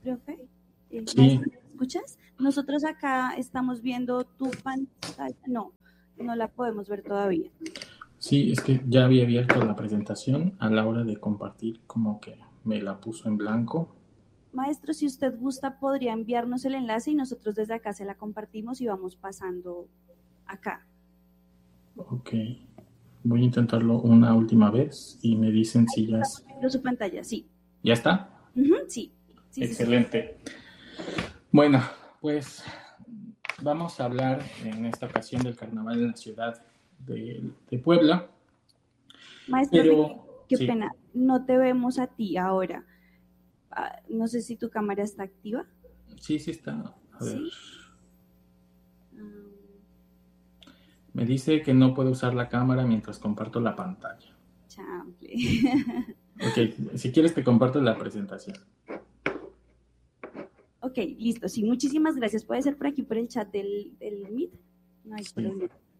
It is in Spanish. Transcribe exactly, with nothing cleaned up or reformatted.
Profe, eh, Sí. maestro, ¿me escuchas? Nosotros acá estamos viendo tu pantalla. No, no la podemos ver todavía. Sí, es que ya había abierto la presentación a la hora de compartir, como que me la puso en blanco. Maestro, si usted gusta, podría enviarnos el enlace y nosotros desde acá se la compartimos y vamos pasando acá. Ok, voy a intentarlo una última vez y me dicen si ya es... Viendo su pantalla, sí. ¿Ya está? Ujú, sí. Sí, sí, sí. Excelente. Bueno, pues vamos a hablar en esta ocasión del carnaval en la ciudad de, de Puebla. Maestro, qué, Pero, qué sí, pena, no te vemos a ti ahora. Ah, no sé si tu cámara está activa. sí, sí está. A ver, Sí. Um, me dice que no puedo usar la cámara mientras comparto la pantalla. chample. Ok, si quieres te comparto la presentación. Ok, listo. Sí, muchísimas gracias. Puede ser por aquí, por el chat del, del Meet. No hay Sí. problema.